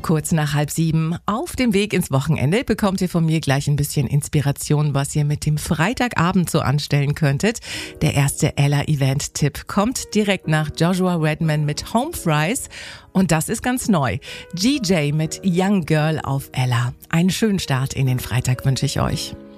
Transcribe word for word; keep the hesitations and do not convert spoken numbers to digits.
Kurz nach halb sieben. Auf dem Weg ins Wochenende bekommt ihr von mir gleich ein bisschen Inspiration, was ihr mit dem Freitagabend so anstellen könntet. Der erste Ella-Event-Tipp kommt direkt nach Joshua Redman mit Home Fries. Und das ist ganz neu. G J mit Young Girl auf Ella. Einen schönen Start in den Freitag wünsche ich euch.